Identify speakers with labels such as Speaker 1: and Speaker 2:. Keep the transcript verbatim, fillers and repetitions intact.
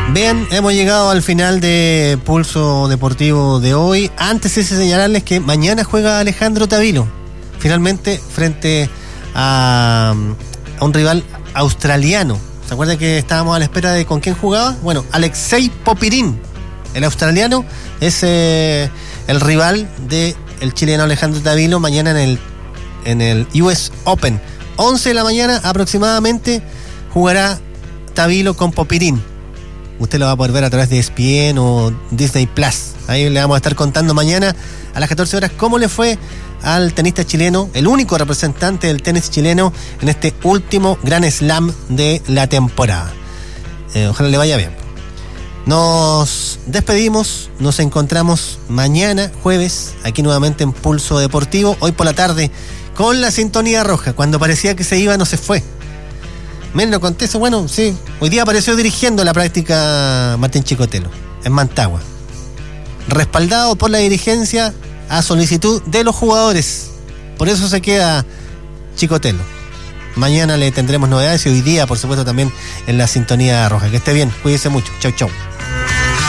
Speaker 1: Bien, hemos llegado al final de Pulso Deportivo de hoy. Antes es señalarles que mañana juega Alejandro Tavilo, finalmente frente a, a un rival australiano. ¿Se acuerdan que estábamos a la espera de con quién jugaba? Bueno, Alexei Popyrin, el australiano, es eh, el rival del chileno Alejandro Tavilo mañana en el, en el U S Open. once de la mañana aproximadamente jugará Tavilo con Popyrin. Usted lo va a poder ver a través de E S P N o Disney Plus. Ahí le vamos a estar contando mañana a las catorce horas cómo le fue al tenista chileno, el único representante del tenis chileno en este último Grand Slam de la temporada. Eh, ojalá le vaya bien. Nos despedimos, nos encontramos mañana, jueves, aquí nuevamente en Pulso Deportivo, hoy por la tarde, con la sintonía roja. Cuando parecía que se iba, no se fue. Miren, lo conté eso, bueno, sí. Hoy día apareció dirigiendo la práctica Martín Chicotelo, en Mantagua. Respaldado por la dirigencia a solicitud de los jugadores. Por eso se queda Chicotelo. Mañana le tendremos novedades y hoy día, por supuesto, también en la sintonía roja. Que esté bien, cuídese mucho. Chau, chau.